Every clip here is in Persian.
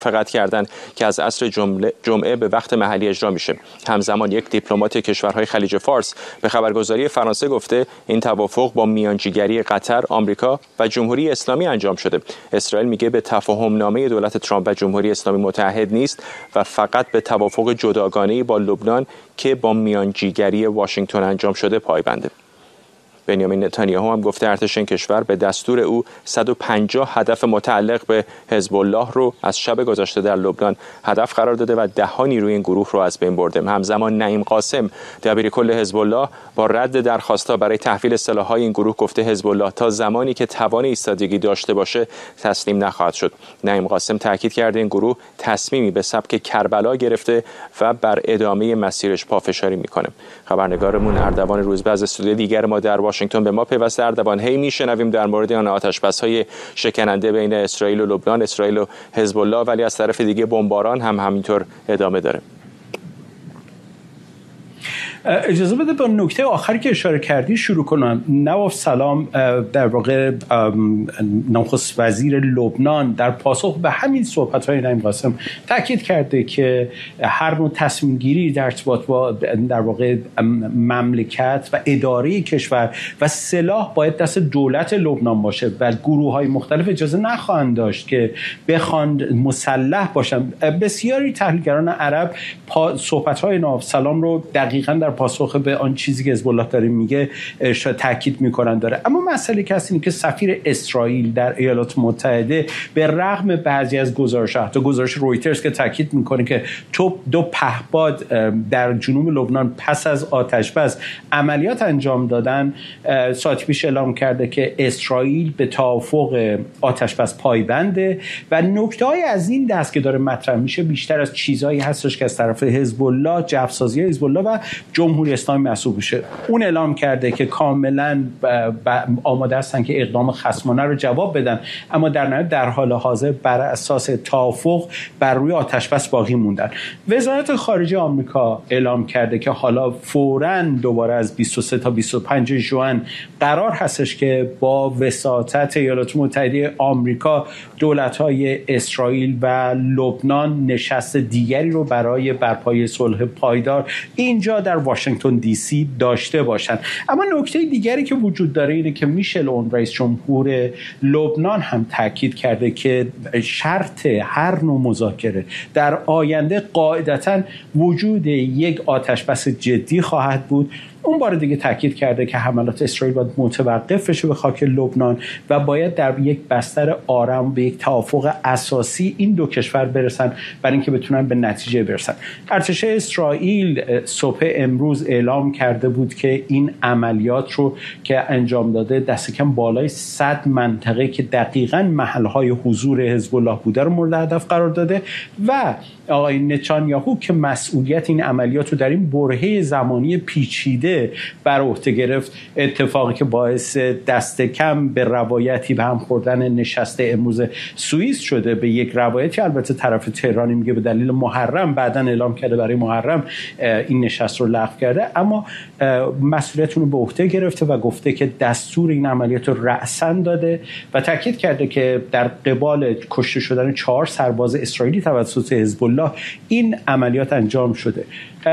موافقت کردند که از عصر جمعه به وقت محلی اجرا میشه. همزمان یک دیپلمات کشورهای خلیج فارس به خبرگزاری فرانسه گفته این توافق با میانجیگری قطر، آمریکا و جمهوری اسلامی انجام شده. اسرائیل میگه به تفاهمنامه دولت ترامپ و جمهوری اسلامی متعهد نیست و فقط به توافق جداگانه‌ای با لبنان که با میانجیگری واشنگتن انجام شده پایبنده. بنیامین نتانیاهو هم گفته ارتش این کشور به دستور او 150 هدف متعلق به حزب الله رو از شب گذشته در لبنان هدف قرار داده و 10 نیروی این گروه رو از بین برده. همزمان نعیم قاسم دبیرکل حزب الله با رد درخواست‌ها برای تحویل سلاح‌های این گروه گفته حزب الله تا زمانی که توان ایستادگی داشته باشه تسلیم نخواهد شد. نعیم قاسم تاکید کرده این گروه تصمیمی به سبک کربلا گرفته و بر ادامه مسیرش پافشاری میکنه. خبرنگارمون اردوان روزبه از استودیو دیگر ما در واشنگتن به ما پیوسته. اردوان، هی میشنویم در مورد آن آتش‌بس‌های شکننده بین اسرائیل و لبنان، اسرائیل و حزب الله، ولی از طرف دیگه بمباران هم همینطور ادامه داره. اجازه بده با نکته آخری که اشاره کردی شروع کنم. نواف سلام در واقع نخست وزیر لبنان در پاسخ به همین صحبت‌های نعیم قاسم تاکید کرده که هر نوع تصمیم گیری در ارتباط با در واقع مملکت و اداره کشور و سلاح باید دست دولت لبنان باشه و گروه‌های مختلف اجازه نخواهند داشت که بخوان مسلح باشن. بسیاری تحلیلگران عرب صحبت‌های نواف سلام رو دقیقاً در پاسخ به آن چیزی که حزب الله داره میگه تاکید میکنن داره. اما مسئله که هست اینه که سفیر اسرائیل در ایالات متحده به رغم بعضی از گزارش‌ها، حتی گزارش رویترز که تاکید میکنه که دو پهپاد در جنوب لبنان پس از آتش‌بس عملیات انجام دادن، ساعتی پیش اعلام کرده که اسرائیل به توافق آتش‌بس پایبنده و نکته‌های از این دست که داره مطرح میشه بیشتر از چیزایی هستش که از طرف حزب الله، جفسازی حزب الله و جمهوری اسلامی محسوب میشه. اون اعلام کرده که کاملا آماده هستن که اقدام خصمانه رو جواب بدن، اما در نهایت در حال حاضر بر اساس توافق بر روی آتش‌بس باقی موندن. وزارت خارجه آمریکا اعلام کرده که حالا فوراً دوباره از 23 تا 25 ژوئن قرار هستش که با وساطت ایالات متحده آمریکا دولت‌های اسرائیل و لبنان نشست دیگری رو برای برپایی صلح پایدار اینجا در واشنگتن دی سی داشته باشند. اما نکته دیگری که وجود داره اینه که میشل اون رئیس جمهور لبنان هم تاکید کرده که شرط هر نوع مذاکره در آینده قاعدتاً وجود یک آتش‌بس جدی خواهد بود. اون بار دیگه تاکید کرده که حملات اسرائیل باید متوقف بشه به خاک لبنان و باید در یک بستر آرام به یک توافق اساسی این دو کشور برسن برای اینکه بتونن به نتیجه برسن. ارتش اسرائیل صبح امروز اعلام کرده بود که این عملیات رو که انجام داده دست کم بالای 100 منطقه که دقیقاً محل‌های حضور حزب الله بوده رو مورد هدف قرار داده و آقای نتانیاهو که مسئولیت این عملیات رو در این برهه زمانی پیچیده بر عهده گرفت، اتفاقی که باعث دست کم به روایتی به هم خوردن نشست امروز سوئیس شده. به یک روایتی البته طرف تهرانی میگه به دلیل محرم، بعدن اعلام کرده برای محرم این نشست رو لغو کرده، اما مسئولیتون رو به عهده گرفته و گفته که دستور این عملیات رو رأساً داده و تاکید کرده که در قبال کشته شدن 4 سرباز اسرائیلی توسط حزب الله این عملیات انجام شده.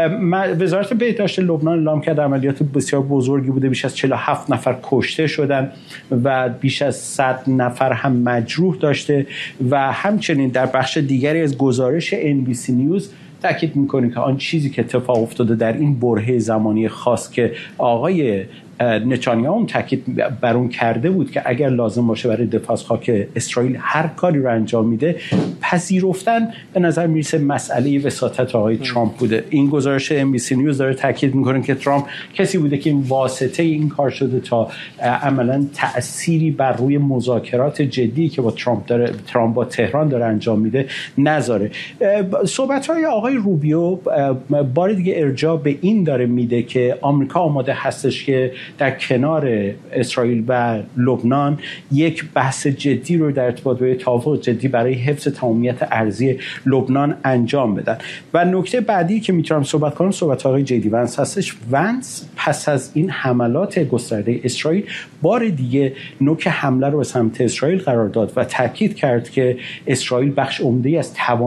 وزارت بهداشت لبنان اعلام کرده عملیات بسیار بزرگی بوده، بیش از 47 نفر کشته شدن و بیش از 100 نفر هم مجروح داشته و همچنین در بخش دیگری از گزارش NBC نیوز تاکید میکنه که آن چیزی که اتفاق افتاده در این برهه زمانی خاص که آقای نتانیاهو تاکید بر اون کرده بود که اگر لازم باشه برای دفاع از خاک اسرائیل هر کاری رو انجام میده، پذیرفتن به نظر میرسه مسئله وساطت آقای ترامپ بوده. این گزارش NBC نیوز داره تاکید میکنه که ترامپ کسی بوده که این واسطه این کار شده تا عملاً تأثیری بر روی مذاکرات جدی که با ترامپ با تهران داره انجام میده نذاره. صحبت‌های آقای روبیو بار دیگه ارجاع به این داره میده که آمریکا آماده هستش که در کنار اسرائیل و لبنان یک بحث جدی رو در ارتباط به توافق جدی برای حفظ تمامیت ارضی لبنان انجام بدن. و نکته بعدی که میتونم صحبت کنم صحبت آقای جیدی ونس هستش. ونس پس از این حملات گسترده اسرائیل بار دیگه نوک حمله رو به سمت اسرائیل قرار داد و تاکید کرد که اسرائیل بخش عمده‌ای از